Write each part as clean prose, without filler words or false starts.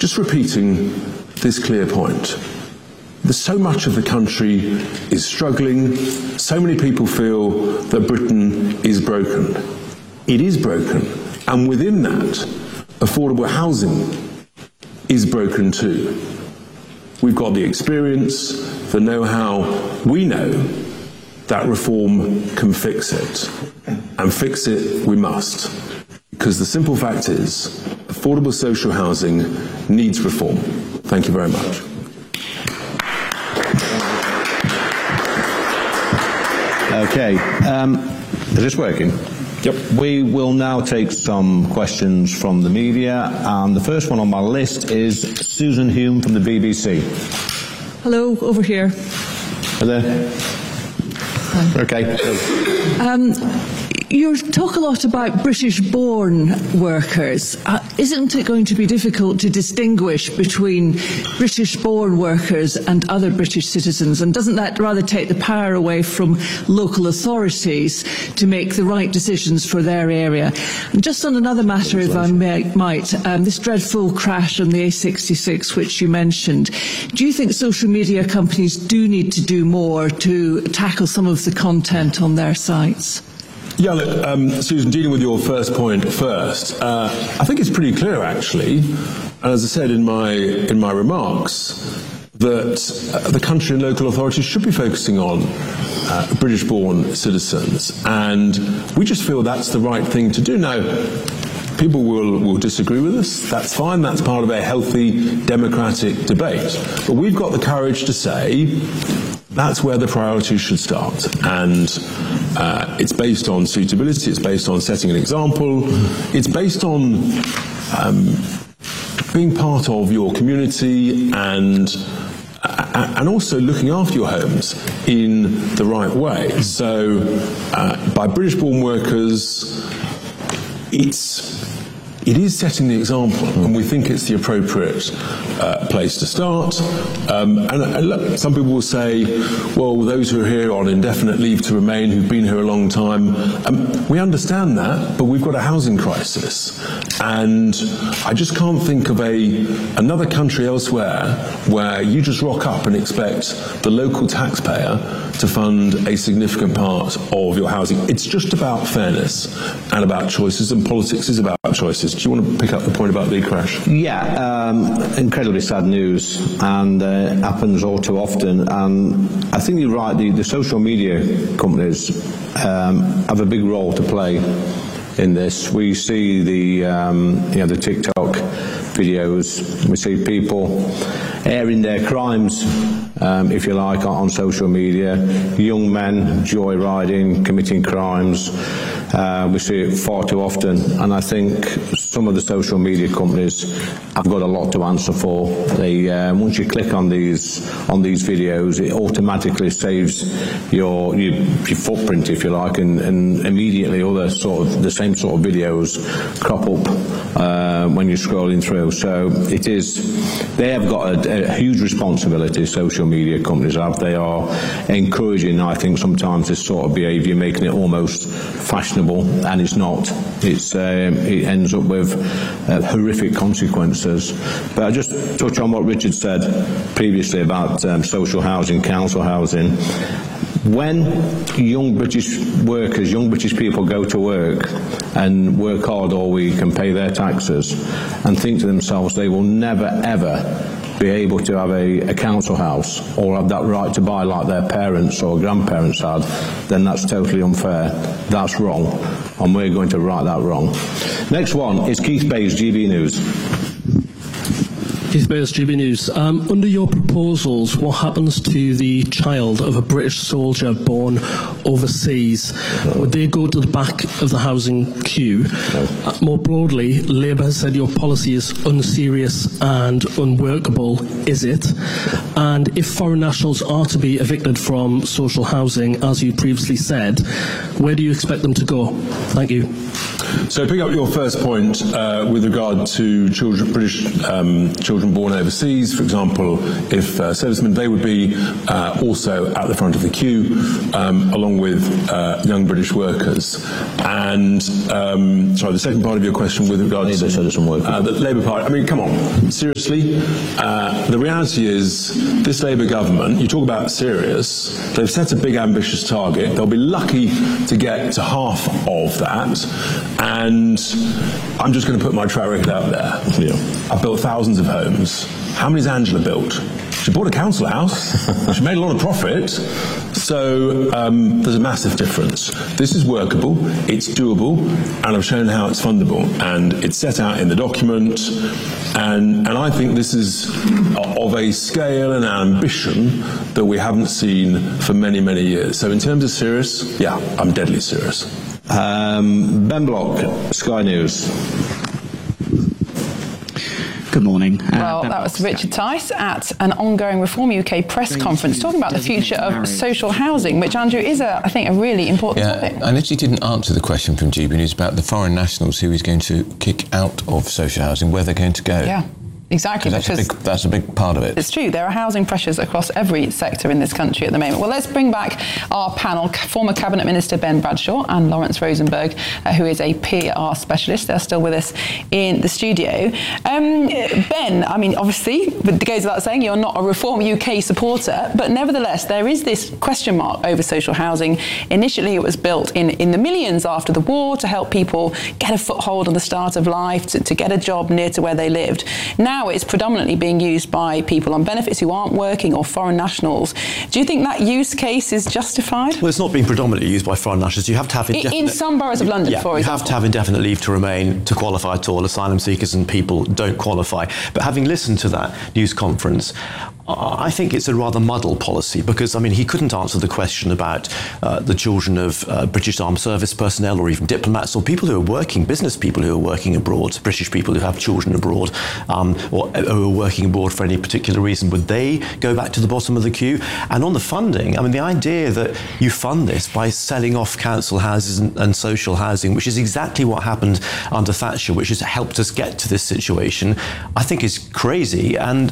just repeating this clear point. So much of the country is struggling. So many people feel that Britain is broken. It is broken. And within that, affordable housing is broken too. We've got the experience, the know-how. We know that reform can fix it. And fix it we must. Because the simple fact is, affordable social housing needs reform. Thank you very much. Okay, is this working? Yep. We will now take some questions from the media, and the first one on my list is Susan Hume from the BBC. Hello, over here. Hello. Hi. Okay. You talk a lot about British-born workers. Isn't it going to be difficult to distinguish between British-born workers and other British citizens? And doesn't that rather take the power away from local authorities to make the right decisions for their area? And just on another matter, if I might, this dreadful crash on the A66, which you mentioned, do you think social media companies do need to do more to tackle some of the content on their sites? Yeah, look, Susan, dealing with your first point first, I think it's pretty clear, actually, and as I said in my remarks, that the country and local authorities should be focusing on British-born citizens, and we just feel that's the right thing to do. Now, people will disagree with us. That's fine. That's part of a healthy democratic debate. But we've got the courage to say that's where the priorities should start. And it's based on suitability. It's based on setting an example. It's based on being part of your community and also looking after your homes in the right way. So by British-born workers, it is setting the example, and we think it's the appropriate place to start. And look, some people will say, well, those who are here on indefinite leave to remain, who've been here a long time, we understand that, but we've got a housing crisis. And I just can't think of another country elsewhere where you just rock up and expect the local taxpayer to fund a significant part of your housing. It's just about fairness and about choices, and politics is about choices. Do you want to pick up the point about the crash? Yeah, incredibly sad news, and happens all too often. And I think you're right. The social media companies have a big role to play in this. We see the TikTok videos. We see people airing their crimes, if you like, on social media. Young men joyriding, committing crimes. We see it far too often, and I think some of the social media companies have got a lot to answer for. They once you click on these videos, it automatically saves your footprint, if you like, and immediately other the same sort of videos crop up when you're scrolling through. So they have got a huge responsibility. Social media companies have. They are encouraging, I think, sometimes this sort of behaviour, making it almost fashionable, and it's not. It ends up with horrific consequences. But I just touch on what Richard said previously about social housing, council housing. When young British workers, young British people go to work and work hard all week and pay their taxes and think to themselves they will never ever be able to have a council house or have that right to buy like their parents or grandparents had, then that's totally unfair. That's wrong, and we're going to right that wrong. Next one is Keith Bayes, GB News. Keith Bayes, GB News. Under your proposals, what happens to the child of a British soldier born overseas? Would they go to the back of the housing queue? More broadly, Labour has said your policy is unserious and unworkable. Is it? And if foreign nationals are to be evicted from social housing, as you previously said, where do you expect them to go? Thank you. So pick up your first point with regard to British children born overseas. For example, if servicemen, they would be also at the front of the queue, along with young British workers. And the second part of your question with regard to the Labour Party. I mean, come on, seriously. The reality is, this Labour government, you talk about serious, they've set a big ambitious target. They'll be lucky to get to half of that. And I'm just going to put my track record out there. Yeah. I've built thousands of homes. How many's Angela built? She bought a council house. She made a lot of profit. So there's a massive difference. This is workable, it's doable, and I've shown how it's fundable. And it's set out in the document. And I think this is of a scale and ambition that we haven't seen for many, many years. So in terms of serious, yeah, I'm deadly serious. Ben Block, Sky News. Good morning. Well, that was Richard Tice at an ongoing Reform UK press conference talking about the future of social housing, which, Andrew, is, I think, a really important topic. I literally didn't answer the question from GB News about the foreign nationals who he's going to kick out of social housing, where they're going to go. Yeah. Exactly, because that's a big part of it. It's true, there are housing pressures across every sector in this country at the moment. Well, let's bring back our panel, former Cabinet Minister Ben Bradshaw and Lawrence Rosenberg, who is a PR specialist. They're still with us in the studio. Ben, I mean, obviously, it goes without saying, you're not a Reform UK supporter, but nevertheless, there is this question mark over social housing. Initially, it was built in the millions after the war to help people get a foothold on the start of life, to get a job near to where they lived. Now it's predominantly being used by people on benefits who aren't working or foreign nationals. Do you think that use case is justified? Well, it's not being predominantly used by foreign nationals. You have to have indefinite... In some boroughs of London, for example. You have to have indefinite leave to remain to qualify at all. Asylum seekers and people don't qualify. But having listened to that news conference, I think it's a rather muddled policy because, I mean, he couldn't answer the question about the children of British Armed Service personnel or even diplomats or people who are working, business people who are working abroad, British people who have children abroad or who are working abroad for any particular reason. Would they go back to the bottom of the queue? And on the funding, I mean, the idea that you fund this by selling off council houses and social housing, which is exactly what happened under Thatcher, which has helped us get to this situation, I think is crazy. And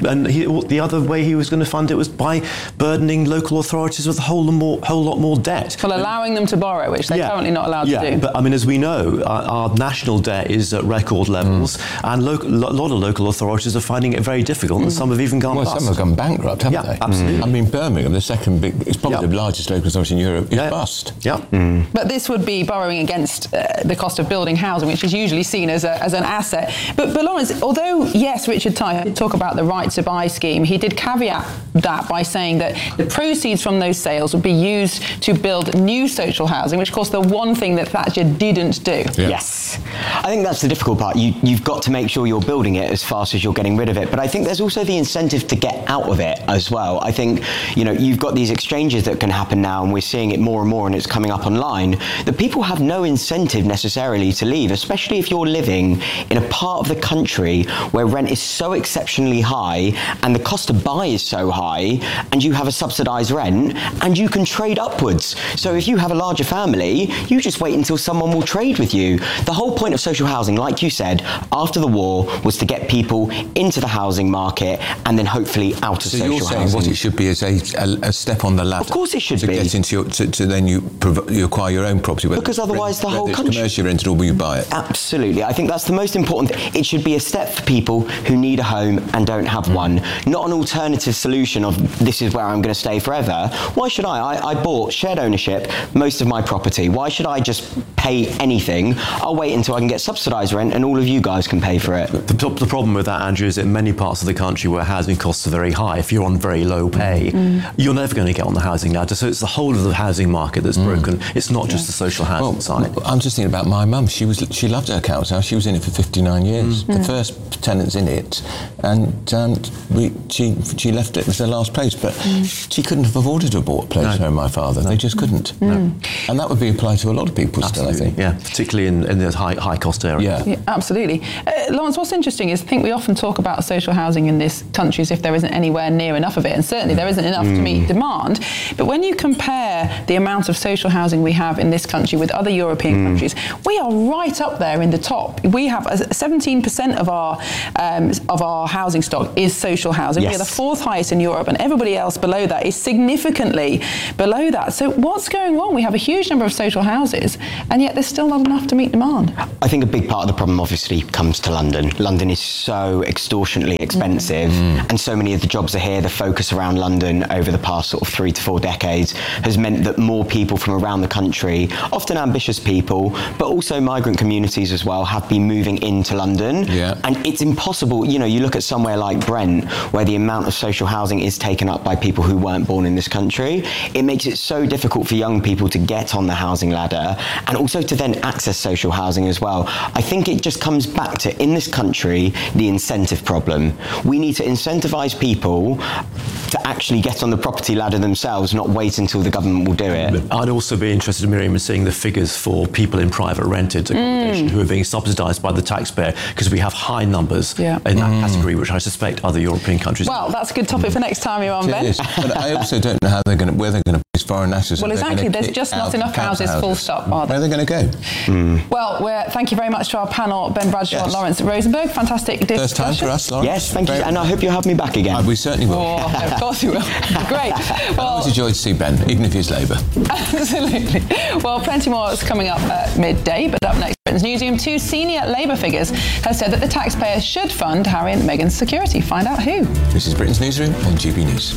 the other way he was going to fund it was by burdening local authorities with a whole lot more debt. Well, allowing them to borrow, which they're currently not allowed to do. But I mean, as we know, our national debt is at record levels, and a lot of local authorities are finding it very difficult, and some have even gone bust. Some have gone bankrupt, haven't they? Absolutely. I mean, Birmingham, the second big, it's probably the largest local authority in Europe, is bust. But this would be borrowing against the cost of building housing, which is usually seen as an asset. But Lawrence, although, yes, Richard Tice did talk about the right to buy scheme, he did caveat that by saying that the proceeds from those sales would be used to build new social housing, which, of course, the one thing that Thatcher didn't do. Yes. I think that's the difficult part. You've got to make sure you're building it as fast as you're getting rid of it. But I think there's also the incentive to get out of it as well. I think, you've got these exchanges that can happen now, and we're seeing it more and more, and it's coming up online, that people have no incentive necessarily to leave, especially if you're living in a part of the country where rent is so exceptionally high and the cost to buy is so high, and you have a subsidised rent, and you can trade upwards. So if you have a larger family, you just wait until someone will trade with you. The whole point of social housing, like you said, after the war, was to get people into the housing market and then hopefully out of social housing. So you're saying what it should be is a step on the ladder. Of course it should be. Get into to then you acquire your own property. Because otherwise the whole country... commercially rented, or will you buy it? Absolutely. I think that's the most important thing. It should be a step for people who need a home and don't have one. Not an alternative solution of this is where I'm going to stay forever. Why should I bought shared ownership most of my property. Why should I just pay anything? I'll wait until I can get subsidised rent and all of you guys can pay for it. The problem with that, Andrew, is that in many parts of the country where housing costs are very high, if you're on very low pay, you're never going to get on the housing ladder. So it's the whole of the housing market that's broken. It's not just the social housing side. I'm just thinking about my mum. She loved her council house. She was in it for 59 years. The first tenants in it, and she left it as her last place. But she couldn't have afforded to have bought a place, her and my father. They just couldn't. And that would be applied to a lot of people still, I think. Yeah, particularly in the high-cost area. Yeah, absolutely. Lawrence, what's interesting is I think we often talk about social housing in this country as if there isn't anywhere near enough of it, and certainly there isn't enough to meet demand. But when you compare the amount of social housing we have in this country with other European countries, we are right up there in the top. We have 17% of our housing stock is social housing. Yes. We are the fourth highest in Europe, and everybody else below that is significantly below that. So what's going on? We have a huge number of social houses, and yet there's still not enough to meet demand. I think a big part of the problem obviously comes to London. London is so extortionately expensive, and so many of the jobs are here. The focus around London over the past sort of 3 to 4 decades has meant that more people from around the country, often ambitious people, but also migrant communities as well, have been moving into London. Yeah. And it's impossible, you know, you look at somewhere like Brent, where the amount of social housing is taken up by people who weren't born in this country. It makes it so difficult for young people to get on the housing ladder and also to then access social housing as well. I think it just comes back to, in this country, the incentive problem. We need to incentivise people to actually get on the property ladder themselves, not wait until the government will do it. I'd also be interested, Miriam, in seeing the figures for people in private rented accommodation who are being subsidised by the taxpayer, because we have high numbers in that category, which I suspect other European countries. Well, that's a good topic for next time you're on, Ben. But I also don't know how where they're going to place foreign nationals. Well, exactly. There's just not enough houses, full stop, are there? Where are they going to go? Well, thank you very much to our panel, Ben Bradshaw and Lawrence Rosenberg. Fantastic discussion. First time for us, Lawrence. Yes, thank you, and I hope you'll have me back again. We certainly will. Oh, of course you will. Great. Well, always a joy to see Ben, even if he's Labour. Absolutely. Well, plenty more is coming up at midday, but up next, Britain's Newsroom, 2 senior Labour figures have said that the taxpayers should fund Harry and Meghan's security. Find out who. This is Britain's Newsroom on GB News.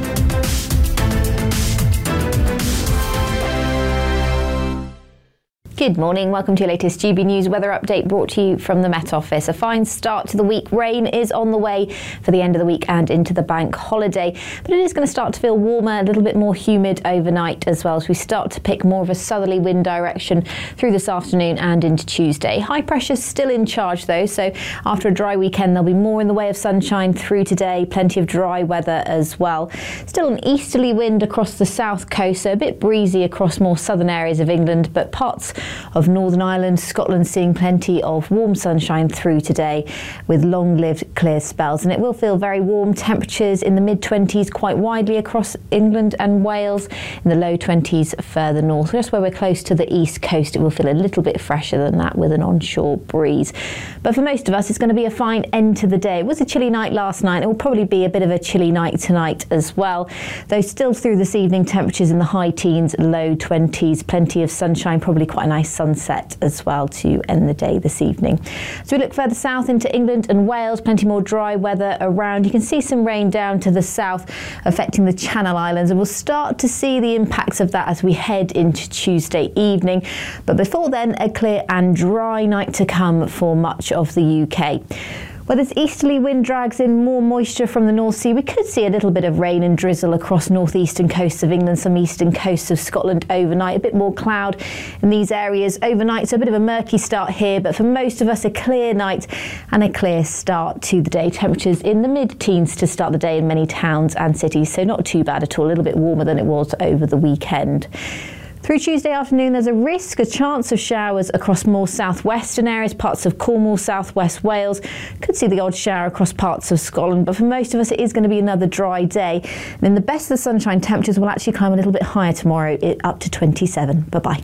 Good morning. Welcome to your latest GB News weather update, brought to you from the Met Office. A fine start to the week. Rain is on the way for the end of the week and into the bank holiday, but it is going to start to feel warmer, a little bit more humid overnight as well, as we start to pick more of a southerly wind direction through this afternoon and into Tuesday. High pressure still in charge though, so after a dry weekend there'll be more in the way of sunshine through today, plenty of dry weather as well. Still an easterly wind across the south coast, so a bit breezy across more southern areas of England, but parts of Northern Ireland, Scotland seeing plenty of warm sunshine through today with long-lived clear spells, and it will feel very warm. Temperatures in the mid-20s quite widely across England and Wales, in the low 20s further north. Just where we're close to the east coast, it will feel a little bit fresher than that with an onshore breeze. But for most of us, it's going to be a fine end to the day. It was a chilly night last night. It will probably be a bit of a chilly night tonight as well, though still through this evening, temperatures in the high teens, low 20s, plenty of sunshine, probably quite a nice sunset as well to end the day this evening. So we look further south into England and Wales, plenty more dry weather around. You can see some rain down to the south affecting the Channel Islands, and we'll start to see the impacts of that as we head into Tuesday evening. But before then, a clear and dry night to come for much of the UK. Where this easterly wind drags in more moisture from the North Sea, we could see a little bit of rain and drizzle across northeastern coasts of England, some eastern coasts of Scotland overnight. A bit more cloud in these areas overnight, so a bit of a murky start here, but for most of us a clear night and a clear start to the day. Temperatures in the mid-teens to start the day in many towns and cities, so not too bad at all, a little bit warmer than it was over the weekend. Through Tuesday afternoon, there's a chance of showers across more southwestern areas, parts of Cornwall, southwest Wales. Could see the odd shower across parts of Scotland, but for most of us, it is going to be another dry day. And in the best of the sunshine, temperatures will actually climb a little bit higher tomorrow, up to 27. Bye-bye.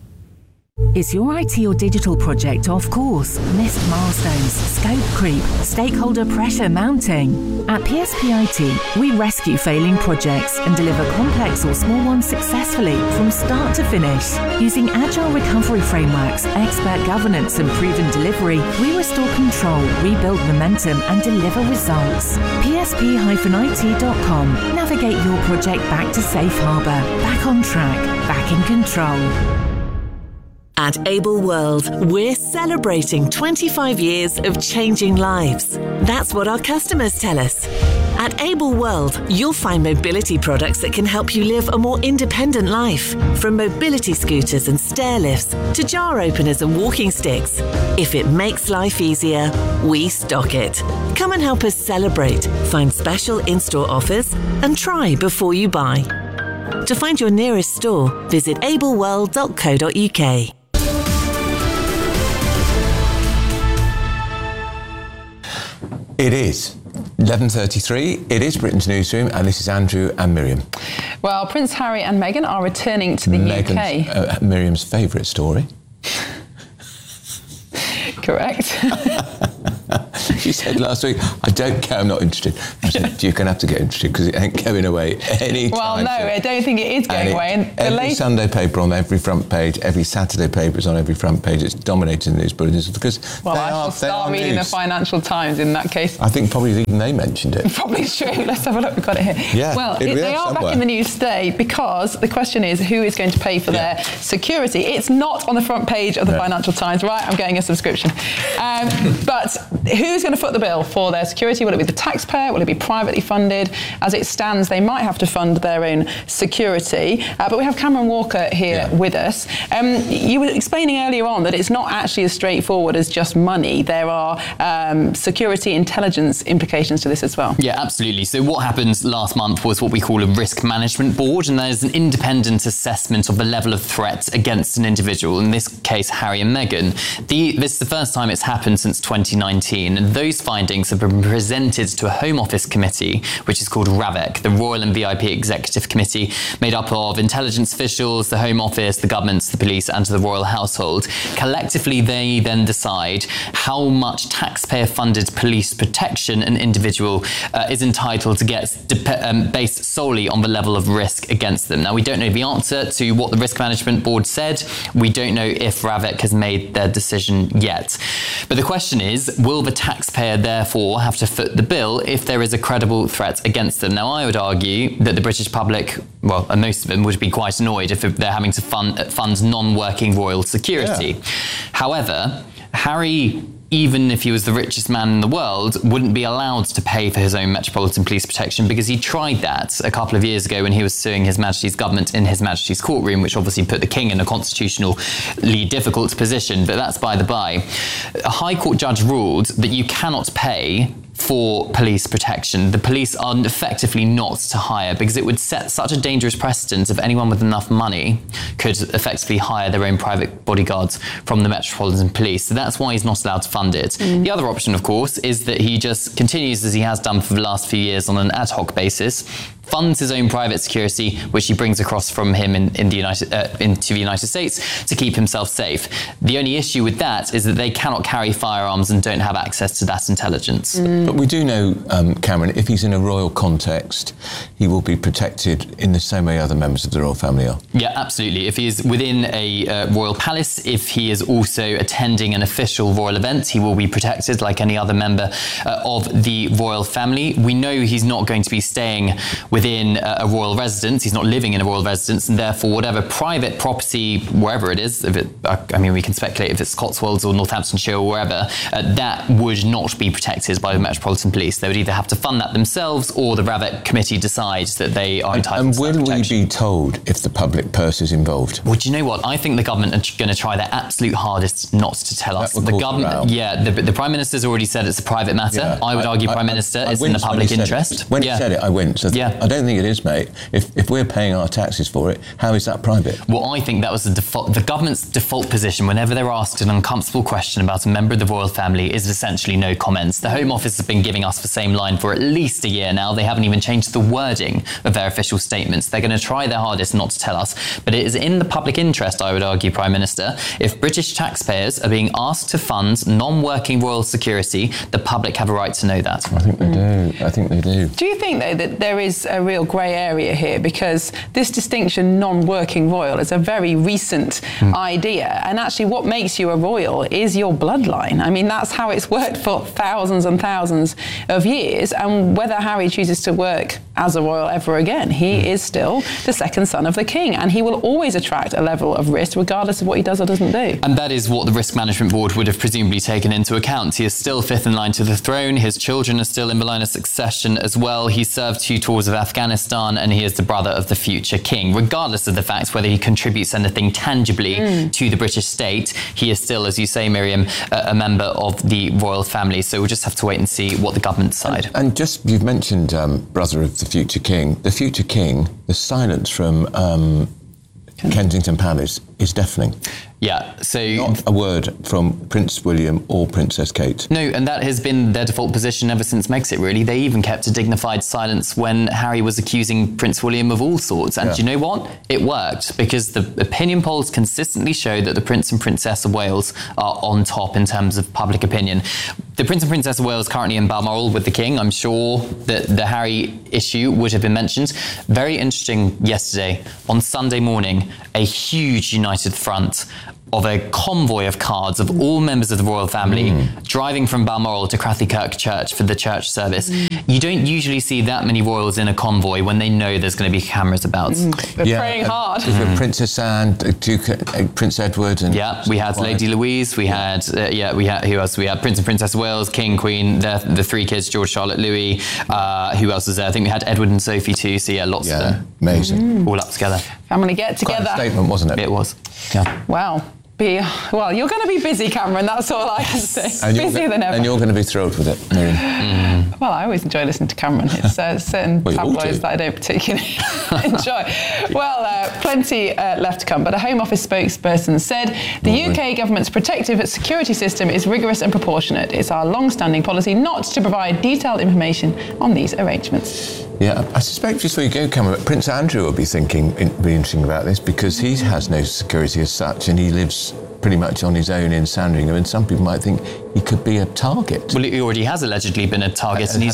Is your IT or digital project off course? Missed milestones, scope creep, stakeholder pressure mounting? At PSP IT, we rescue failing projects and deliver complex or small ones successfully from start to finish. Using agile recovery frameworks, expert governance and proven delivery, we restore control, rebuild momentum and deliver results. PSP-IT.com. Navigate your project back to safe harbour, back on track, back in control. At Able World, we're celebrating 25 years of changing lives. That's what our customers tell us. At Able World, you'll find mobility products that can help you live a more independent life. From mobility scooters and stair lifts to jar openers and walking sticks. If it makes life easier, we stock it. Come and help us celebrate, find special in-store offers, and try before you buy. To find your nearest store, visit ableworld.co.uk. It is 11:33. It is Britain's Newsroom, and this is Andrew and Miriam. Well, Prince Harry and Meghan are returning to the UK. Miriam's favourite story. Correct. She said last week, I don't care, I'm not interested. I said, you're going to have to get interested because it ain't going away any time. Well, no, I don't think it is going away. And every Sunday paper on every front page, every Saturday paper is on every front page. It's dominating the news bulletins because I shall start reading the Financial Times in that case. I think probably even they mentioned it. Probably true. Let's have a look. We've got it here. Yeah, well, they are back in the news today because the question is who is going to pay for their security. It's not on the front page of the Financial Times. Right, I'm getting a subscription. But who's going to foot the bill for their security? Will it be the taxpayer? Will it be privately funded? As it stands, they might have to fund their own security. But we have Cameron Walker here with us. You were explaining earlier on that it's not actually as straightforward as just money. There are security intelligence implications to this as well. Yeah, absolutely. So what happened last month was what we call a risk management board, and there's an independent assessment of the level of threat against an individual, in this case Harry and Meghan. This is the first time it's happened since 2019, and those findings have been presented to a Home Office committee, which is called RAVEC, the Royal and VIP Executive Committee, made up of intelligence officials, the Home Office, the government, the police and the royal household. Collectively, they then decide how much taxpayer-funded police protection an individual is entitled to get based solely on the level of risk against them. Now, we don't know the answer to what the Risk Management Board said. We don't know if RAVEC has made their decision yet. But the question is, will the taxpayer therefore have to foot the bill if there is a credible threat against them? Now, I would argue that the British public, well, and most of them, would be quite annoyed if they're having to fund non-working royal security. Yeah. However, Harry, even if he was the richest man in the world, wouldn't be allowed to pay for his own Metropolitan Police protection because he tried that a couple of years ago when he was suing His Majesty's government in His Majesty's courtroom, which obviously put the King in a constitutionally difficult position, but that's by the by. A High Court judge ruled that you cannot pay for police protection. The police are effectively not to hire because it would set such a dangerous precedent if anyone with enough money could effectively hire their own private bodyguards from the Metropolitan Police. So that's why he's not allowed to fund it. The other option, of course, is that he just continues as he has done for the last few years on an ad hoc basis, funds his own private security, which he brings across from him into the United States to keep himself safe. The only issue with that is that they cannot carry firearms and don't have access to that intelligence. But we do know, Cameron, if he's in a royal context, he will be protected in the same way other members of the royal family are. Yeah, absolutely. If he is within a royal palace, if he is also attending an official royal event, he will be protected like any other member of the royal family. We know he's not going to be staying within a royal residence. He's not living in a royal residence, and therefore whatever private property, wherever it is, we can speculate if it's Cotswolds or Northamptonshire or wherever, that would not be protected by the Metropolitan Police. They would either have to fund that themselves or the RAVEC committee decides that they are entitled to that protection. And will we be told if the public purse is involved? Well, do you know what? I think the government are going to try their absolute hardest not to tell us. The government, the Prime Minister's already said it's a private matter. Yeah, I would argue Prime Minister is in the public interest. When he said it, I winced. I don't think it is, mate. If we're paying our taxes for it, how is that private? Well, I think that was the government's default position whenever they're asked an uncomfortable question about a member of the royal family is essentially no comments. The Home Office has been giving us the same line for at least a year now. They haven't even changed the wording of their official statements. They're going to try their hardest not to tell us, but it is in the public interest, I would argue, Prime Minister, if British taxpayers are being asked to fund non-working royal security, the public have a right to know that. I think they do. I think they do. Do you think, though, that there is a real grey area here? Because this distinction, non-working royal, is a very recent idea. And actually what makes you a royal is your bloodline. I mean, that's how it's worked for thousands and thousands of years. And whether Harry chooses to work as a royal ever again, he is still the second son of the king. And he will always attract a level of risk, regardless of what he does or doesn't do. And that is what the Risk Management Board would have presumably taken into account. He is still fifth in line to the throne. His children are still in the line of succession as well. He served 2 tours of Afghanistan, and he is the brother of the future king. Regardless of the fact whether he contributes anything tangibly to the British state, he is still, as you say, Miriam, a member of the royal family. So we'll just have to wait and see what the government decide. And just, you've mentioned brother of the future king. The future king, the silence from Kensington Palace is deafening. Yeah, so... Not a word from Prince William or Princess Kate. No, and that has been their default position ever since Megxit, really. They even kept a dignified silence when Harry was accusing Prince William of all sorts. And you know what? It worked, because the opinion polls consistently show that the Prince and Princess of Wales are on top in terms of public opinion. The Prince and Princess of Wales currently in Balmoral with the King. I'm sure that the Harry issue would have been mentioned. Very interesting yesterday, on Sunday morning, a huge united front of a convoy of cards of all members of the royal family driving from Balmoral to Crathley Kirk Church for the church service. You don't usually see that many royals in a convoy when they know there's going to be cameras about. They're praying hard. Princess Anne, Prince Edward, and we had Lady Louise. We had who else? We had Prince and Princess of Wales, King, Queen, the three kids, George, Charlotte, Louis. Who else was there? I think we had Edward and Sophie too. So lots of them. Amazing. All up together. Family get together. Quite a statement, wasn't it? It was. Yeah. Wow. Well, you're going to be busy, Cameron, that's all I can say. Busier than ever. And you're going to be thrilled with it, Miriam. Well, I always enjoy listening to Cameron. It's certain tabloids that I don't particularly enjoy. Well, plenty left to come, but a Home Office spokesperson said the UK government's protective security system is rigorous and proportionate. It's our long-standing policy not to provide detailed information on these arrangements. Yeah, I suspect just before you go, Cameron, Prince Andrew will be interesting about this, because he has no security as such, and he lives pretty much on his own in Sandringham, and some people might think he could be a target. Well, he already has allegedly been a target, and he's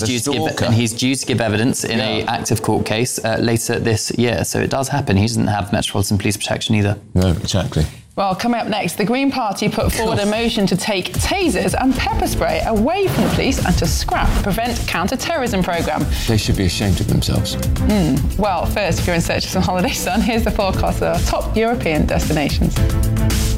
due to give evidence in an active court case later this year. So it does happen. He doesn't have Metropolitan Police protection either. No, exactly. Well, coming up next, the Green Party put forward a motion to take tasers and pepper spray away from the police and to scrap the Prevent Counter-Terrorism programme. They should be ashamed of themselves. Well, first, if you're in search of some holiday sun, here's the forecast of our top European destinations.